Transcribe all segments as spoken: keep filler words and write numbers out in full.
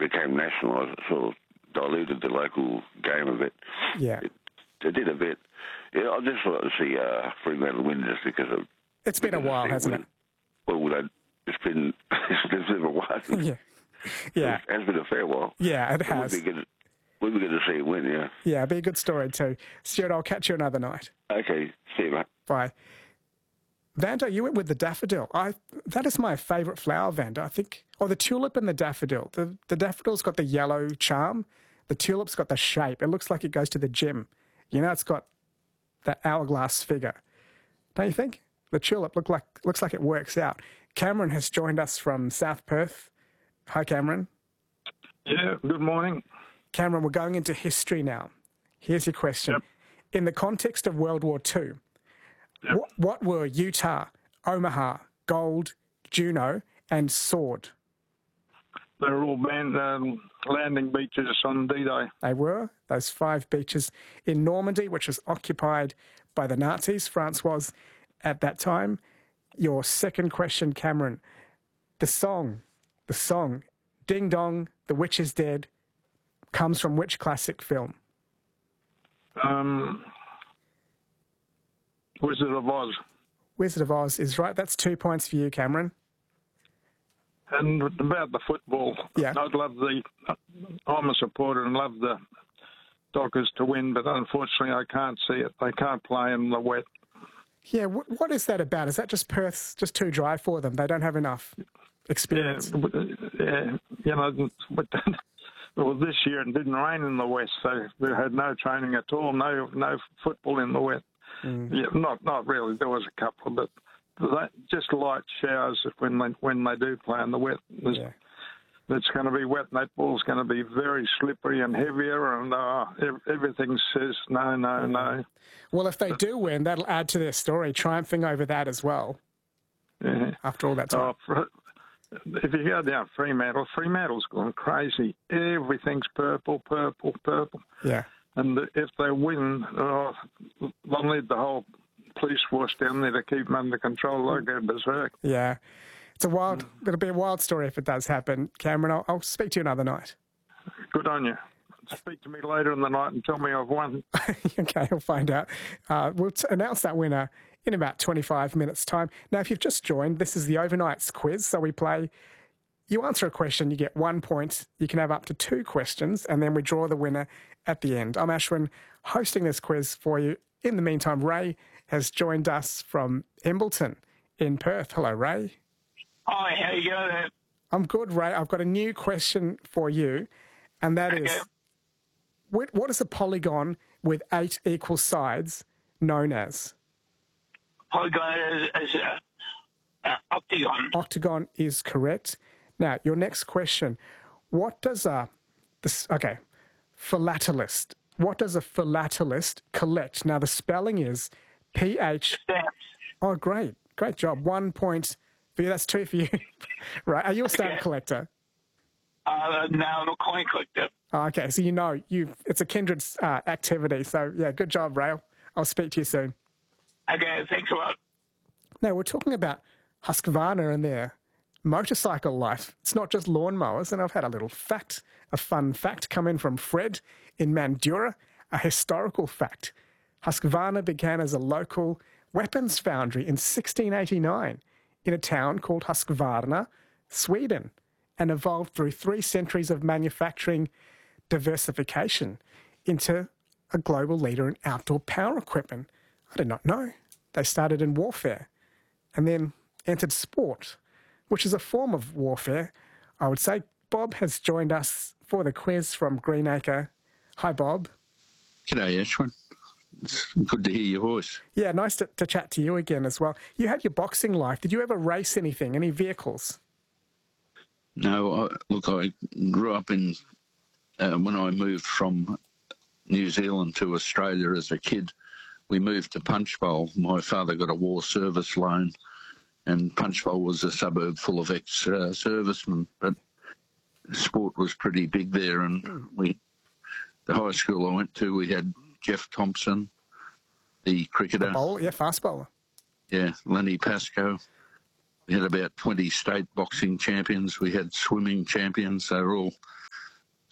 became national, it sort of diluted the local game a bit. Yeah. It, it did a bit. Yeah, I just wanted to see uh, Fremantle win just because of... It's been a while, hasn't win. it? Well, they, it's been it's been a while. Yeah. Yeah. It has been a fair while. Yeah, it has. We'd be good, we'd be good to see it win, yeah. Yeah, it'd be a good story too. Stuart, I'll catch you another night. Okay, see you, mate. Bye. Vanda, you went with the daffodil. I That is my favourite flower, Vanda, I think. Or the tulip and the daffodil. The, the daffodil's got the yellow charm. The tulip's got the shape. It looks like it goes to the gym. You know, it's got that hourglass figure. Don't you think? The tulip look like, looks like it works out. Cameron has joined us from South Perth. Hi, Cameron. Yeah, good morning. Cameron, we're going into history now. Here's your question. Yep. In the context of World War Two, Yep. what, what were Utah, Omaha, Gold, Juno, and Sword? They're all banned um, landing beaches on D-Day. They were those five beaches in Normandy, which was occupied by the Nazis. France was at that time. Your second question, Cameron. The song, the song, Ding Dong, The Witch is Dead, comes from which classic film? Um, Wizard of Oz. Wizard of Oz is right. That's two points for you, Cameron. And about the football, Yeah. I'd love the... I'm a supporter and love the Dockers to win, but unfortunately I can't see it. They can't play in the wet. Yeah, what, what is that about? Is that just Perth's just too dry for them? They don't have enough experience. Yeah, yeah, you know, but well, this year it didn't rain in the west, so we had no training at all, no no football in the wet. Mm. Yeah, not not really. There was a couple, but that, just light showers when they when they do play in the wet. There's, Yeah. It's going to be wet. Netball's going to be very slippery and heavier, and uh, everything says no, no, no. Well, if they do win, that'll add to their story, triumphing over that as well. Yeah. After all that time. Oh, if you go down Fremantle, Fremantle's gone crazy. Everything's purple, purple, purple. Yeah. And if they win, oh, they'll need the whole police force down there to keep them under control. They'll go berserk. Yeah. It's a wild, it'll be a wild story if it does happen. Cameron, I'll, I'll speak to you another night. Good on you. Speak to me later in the night and tell me I've won. Okay, I'll find out. Uh, we'll t- announce that winner in about twenty-five minutes' time. Now, if you've just joined, this is the Overnights quiz. So we play, you answer a question, you get one point. You can have up to two questions, and then we draw the winner at the end. I'm Ashwin, hosting this quiz for you. In the meantime, Ray has joined us from Embleton in Perth. Hello, Ray. Hi, how you going? I'm good, Ray. I've got a new question for you, and that Okay. is, what, what is a polygon with eight equal sides known as? Polygon is, is a, a octagon. Octagon is correct. Now, your next question. What does a, this, okay, philatelist, what does a philatelist collect? Now, the spelling is P H... Stamps. Oh, great. Great job. One point for you. That's two for you. Right. Are you a stamp Okay. collector? Uh, no, I'm a coin collector. Oh, okay, so you know you it's a kindred uh, activity. So, yeah, good job, Ray. I'll speak to you soon. Okay, thanks a lot. Now, we're talking about Husqvarna and their motorcycle life. It's not just lawnmowers, and I've had a little fact, a fun fact come in from Fred in Mandurah, a historical fact. Husqvarna began as a local weapons foundry in sixteen eighty-nine in a town called Husqvarna, Sweden, and evolved through three centuries of manufacturing diversification into a global leader in outdoor power equipment. I did not know. They started in warfare and then entered sport, which is a form of warfare, I would say. Bob has joined us for the quiz from Greenacre. Hi, Bob. G'day, Ashwin. It's good to hear your voice. Yeah, nice to, to chat to you again as well. You had your boxing life. Did you ever race anything, any vehicles? No, I, look, I grew up in, uh, when I moved from New Zealand to Australia as a kid, we moved to Punchbowl. My father got a war service loan, and Punchbowl was a suburb full of ex-servicemen, but sport was pretty big there, and we, the high school I went to, we had Jeff Thompson, the cricketer. The bowl, yeah, fast bowler. Yeah, Lenny Pascoe. We had about twenty state boxing champions. We had swimming champions. They were all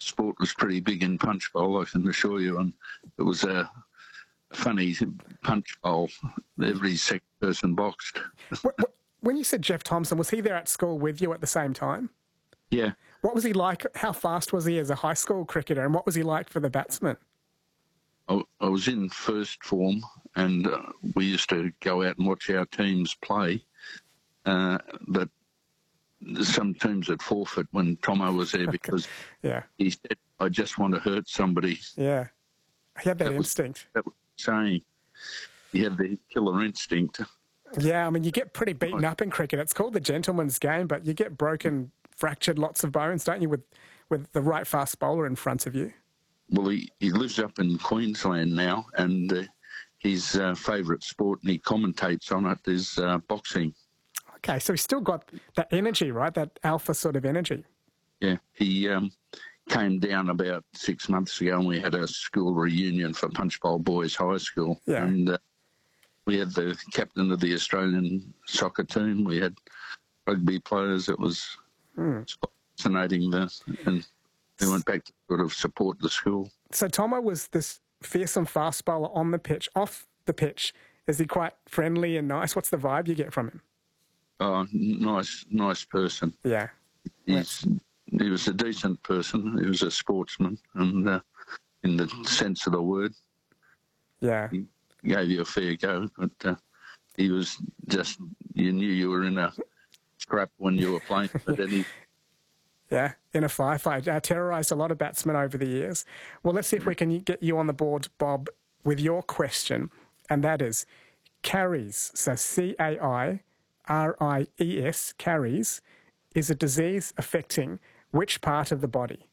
sport was pretty big in punch bowl, I can assure you, and it was a funny punch bowl. Every second person boxed. When you said Jeff Thompson, was he there at school with you at the same time? Yeah. What was he like? How fast was he as a high school cricketer, and what was he like for the batsman? I, I was in first form, and uh, we used to go out and watch our teams play. Uh, but some teams would forfeit when Tomo was there because yeah. he said, "I just want to hurt somebody." Yeah, he had that, that instinct. Was, that was saying he had the killer instinct. Yeah, I mean, you get pretty beaten up in cricket. It's called the gentleman's game, but you get broken, fractured lots of bones, don't you, with, with the right fast bowler in front of you? Well, he, he lives up in Queensland now, and uh, his uh, favourite sport, and he commentates on it, is uh, boxing. Okay, so he's still got that energy, right? That alpha sort of energy. Yeah, he um, came down about six months ago, and we had a school reunion for Punch Bowl Boys High School. Yeah. And uh, we had the captain of the Australian soccer team. We had rugby players. It was mm. fascinating. The, and we went back to sort of support the school. So Tomo was this fearsome fast bowler on the pitch. Off the pitch, is he quite friendly and nice? What's the vibe you get from him? Oh, nice, nice person. Yeah. He's, he was a decent person. He was a sportsman, and uh, in the sense of the word. Yeah. He gave you a fair go, but uh, he was just, you knew you were in a scrap when you were playing. But then he, yeah, in a firefight. Uh, terrorised a lot of batsmen over the years. Well, let's see if we can get you on the board, Bob, with your question, and that is caries. So C A I R I E S, caries, is a disease affecting which part of the body?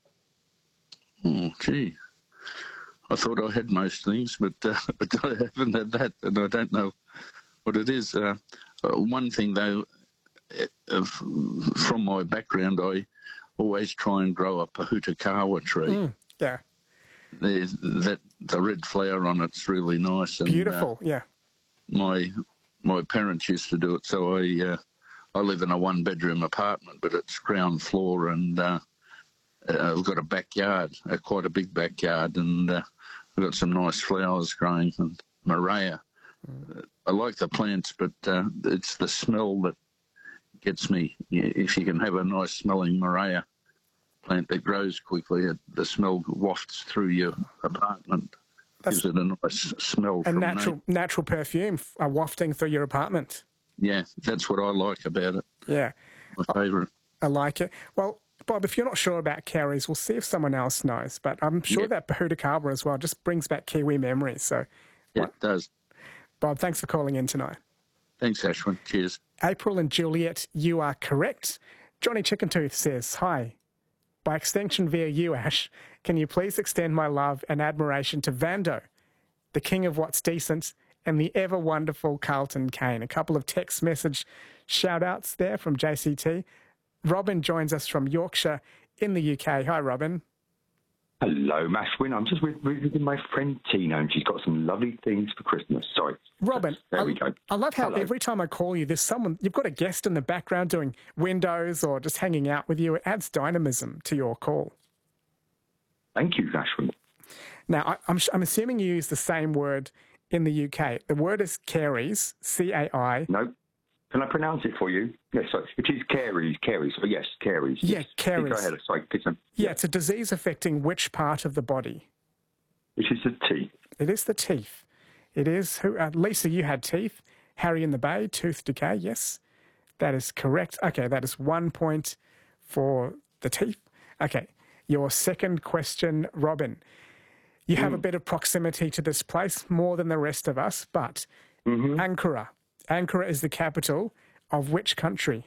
oh, gee. I thought I had most things, but, uh, but I haven't had that, and I don't know what it is. Uh, uh, one thing, though, uh, from my background, I always try and grow a Pahutakawa tree. Mm, yeah. There's that the red flower on it's really nice. And, beautiful, uh, yeah. My my parents used to do it, so I uh, I live in a one bedroom apartment, but it's ground floor, and uh, I've got a backyard, uh, quite a big backyard, and uh, I've got some nice flowers growing and Maria. Mm. I like the plants, but uh, it's the smell that gets me. If you can have a nice smelling Maria plant that grows quickly, it, the smell wafts through your apartment. That's, gives it a nice smell. A from natural, nature. natural perfume uh, wafting through your apartment. Yeah, that's what I like about it. Yeah. My favourite. I, I like it. Well, Bob, if you're not sure about caries, we'll see if someone else knows. But I'm sure yeah. that Pahutakawa as well just brings back Kiwi memories. So, yeah, it does. Bob, thanks for calling in tonight. Thanks, Ashwin. Cheers. April and Juliet, you are correct. Johnny Chickentooth says, hi. By extension via you, Ash, can you please extend my love and admiration to Vando, the king of what's decent, and the ever wonderful Carlton Kane. A couple of text message shout-outs there from J C T. Robin joins us from Yorkshire in the U K. Hi, Robin. Hello, Mashwin. I'm just with, with my friend Tina, and she's got some lovely things for Christmas. Sorry. Robin, there I, we go. I love how Hello. every time I call you, there's someone, you've got a guest in the background doing windows or just hanging out with you. It adds dynamism to your call. Thank you, Mashwin. Now, I, I'm, I'm assuming you use the same word in the U K. The word is caries, C A I. No. Can I pronounce it for you? Yes, sorry. It is caries, caries. Oh, yes, caries. Yeah, yes. caries. Go ahead. Sorry, listen. Yeah, it's a disease affecting which part of the body? It is the teeth. It is the teeth. It is, who? Uh, Lisa, you had teeth. Harry in the Bay, tooth decay, yes. That is correct. Okay, that is one point for the teeth. Okay, your second question, Robin. You have mm. a bit of proximity to this place, more than the rest of us, but mm-hmm. Ankara. Ankara is the capital of which country?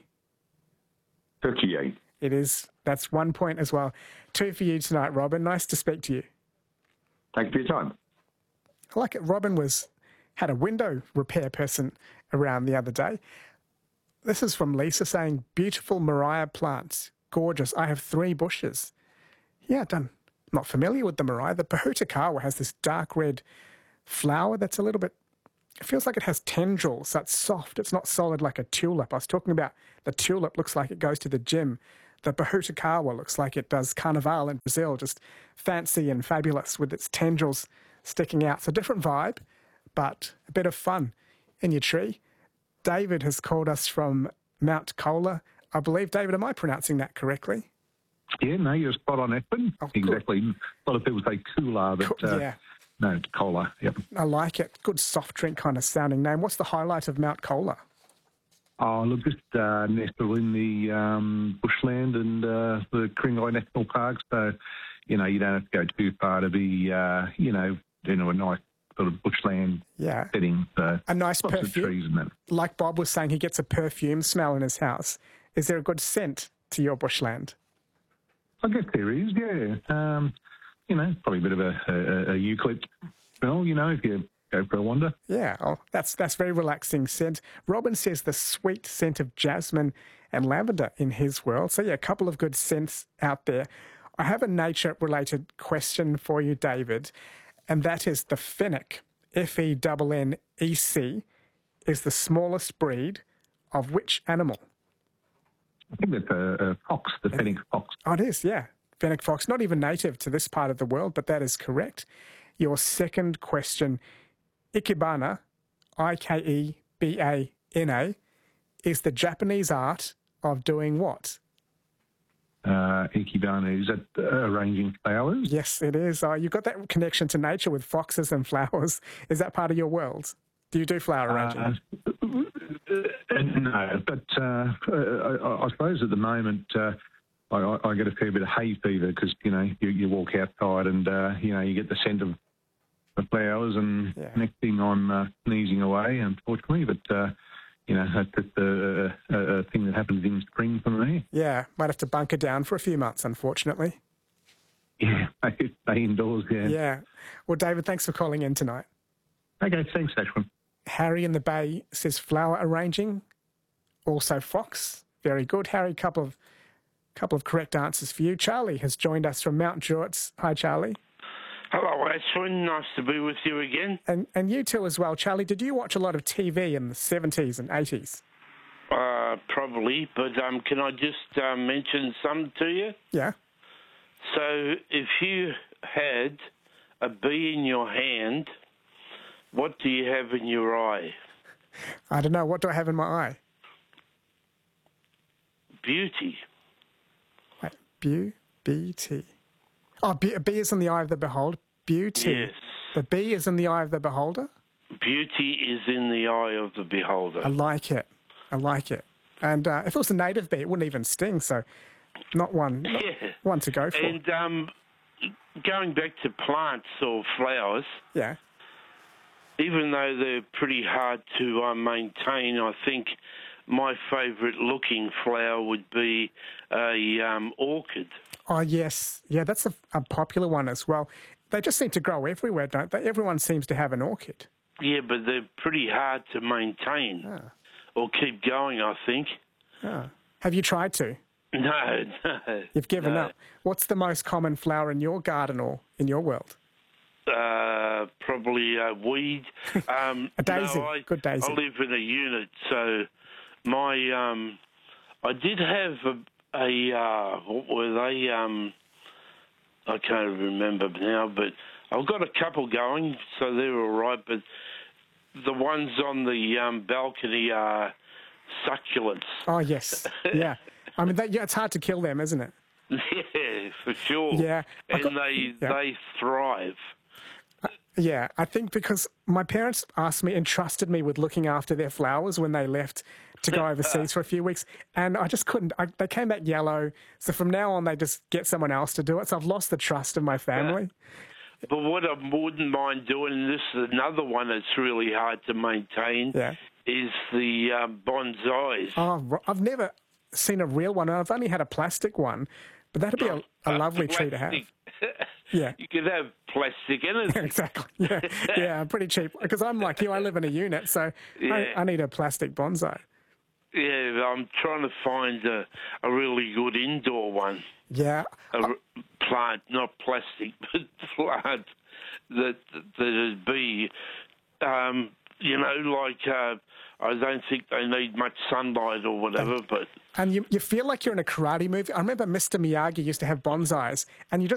Turkey. It is. That's one point as well. Two for you tonight, Robin. Nice to speak to you. Thanks for your time. I like it. Robin was had a window repair person around the other day. This is from Lisa saying, beautiful Mariah plants. Gorgeous. I have three bushes. Yeah, done. Not familiar with the Mariah. The Pahutakawa has this dark red flower that's a little bit, it feels like it has tendrils. That's soft. It's not solid like a tulip. I was talking about the tulip looks like it goes to the gym. The Bahutakawa looks like it does Carnival in Brazil, just fancy and fabulous with its tendrils sticking out. So different vibe, but a bit of fun in your tree. David has called us from Mount Colah. I believe, David, am I pronouncing that correctly? Yeah, no, you're spot on, Edwin. Oh, exactly. A lot of people say Kula, but Cool, uh, yeah. no, it's Cola. Yep. I like it. Good soft drink kind of sounding name. What's the highlight of Mount Colah? Oh, look, just uh, nestled in the um, bushland and uh, the Kringai National Park, so, you know, you don't have to go too far to be, uh, you know, you know, a nice sort of bushland Yeah. setting. So A nice lots perfume. of trees and that. Like Bob was saying, he gets a perfume smell in his house. Is there a good scent to your bushland? I guess there is, yeah. Um, you know, probably a bit of a, a, a eucalypt smell, you know, if you go for a wander. Yeah, oh, that's that's very relaxing scent. Robin says the sweet scent of jasmine and lavender in his world. So yeah, a couple of good scents out there. I have a nature-related question for you, David, and that is the fennec, F E N N E C, is the smallest breed of which animal? I think that's a, a fox, the fennec fox. Oh, it is, yeah. Fennec fox, not even native to this part of the world, but that is correct. Your second question, Ikebana, I K E B A N A, is the Japanese art of doing what? Uh, Ikebana, is that uh, arranging flowers? Yes, it is. Oh, you've got that connection to nature with foxes and flowers. Is that part of your world? Do you do flower arranging? Uh, no, but uh, I, I suppose at the moment uh, I, I get a fair bit of hay fever because, you know, you, you walk outside and, uh, you know, you get the scent of the flowers and Yeah. next thing I'm uh, sneezing away, unfortunately. But, uh, you know, that's just a, a, a thing that happens in spring for me. Yeah, might have to bunker down for a few months, unfortunately. Yeah, stay indoors, yeah. Yeah. Well, David, thanks for calling in tonight. Okay, thanks, Ashwin. Harry in the Bay says flower arranging. Also fox. Very good. Harry, couple of couple of correct answers for you. Charlie has joined us from Mount Druitt. Hi, Charlie. Hello, Ashwin. Nice to be with you again. And and you too as well. Charlie, did you watch a lot of T V in the seventies and eighties? Uh, probably, but um, can I just uh, mention something to you? Yeah. So, if you had a bee in your hand, what do you have in your eye? I don't know. What do I have in my eye? Beauty. Wait, beau- B T. Oh, be- a bee is in the eye of the beholder. Beauty. Yes. The bee is in the eye of the beholder? Beauty is in the eye of the beholder. I like it. I like it. And uh, if it was a native bee, it wouldn't even sting, so not one, not Yeah. one to go for. And um, going back to plants or flowers, Yeah. even though they're pretty hard to uh, maintain, I think my favourite looking flower would be a um, orchid. Oh, yes. Yeah, that's a, a popular one as well. They just seem to grow everywhere, don't they? Everyone seems to have an orchid. Yeah, but they're pretty hard to maintain or keep going, I think. Oh. Have you tried to? No, no. You've given no. up. What's the most common flower in your garden or in your world? Uh, probably a weed. Um, A daisy. No, I, Good daisy. I live in a unit, so my um, I did have a, a uh, what were they? Um, I can't remember now, but I've got a couple going, so they're all right. But the ones on the um, balcony are succulents. Oh, yes. Yeah. I mean, that, yeah, it's hard to kill them, isn't it? Yeah, for sure. Yeah, I and got- they yeah. they thrive. Yeah, I think because my parents asked me, entrusted me with looking after their flowers when they left to go overseas for a few weeks, and I just couldn't. I, they came back yellow, so from now on they just get someone else to do it. So I've lost the trust of my family. But what I wouldn't mind doing, and this is another one that's really hard to maintain, Yeah. is the um, bonsais. Oh, ro- I've never seen a real one. I've only had a plastic one, but that'd be a, a lovely tree to have. Plastic. Yeah. You could have plastic anything. Exactly. Yeah, yeah, pretty cheap. Because I'm like you, I live in a unit, so Yeah. I, I need a plastic bonsai. Yeah, I'm trying to find a, a really good indoor one. Yeah, A r- plant, not plastic, but plant that that'd be, um, you know, like uh, I don't think they need much sunlight or whatever, but... And you, you feel like you're in a karate movie. I remember Mister Miyagi used to have bonsais, and you just